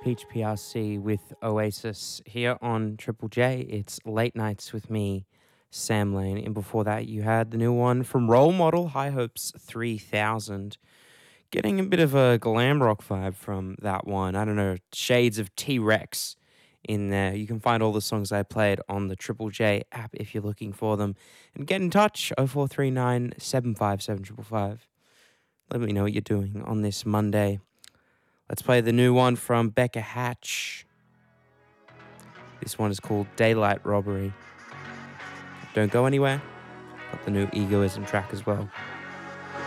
Peach PRC with Oasis here on Triple J. It's Late Nights with me, Sam Lane. And before that, you had the new one from Role Model, High Hopes 3000. Getting a bit of a glam rock vibe from that one. I don't know, shades of T-Rex in there. You can find all the songs I played on the Triple J app if you're looking for them. And get in touch, 0439 757 555. Let me know what you're doing on this Monday. Let's play the new one from Becca Hatch. This one is called Daylight Robbery. Don't go anywhere. Got the new Egoism track as well.